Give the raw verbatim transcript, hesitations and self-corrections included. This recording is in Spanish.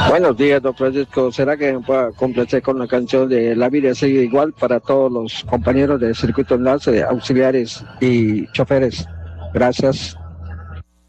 Buenos días, don Francisco. ¿Será que me pueda complacer con la canción de La vida sigue igual para todos los compañeros de Circuito Enlace, auxiliares y choferes? Gracias.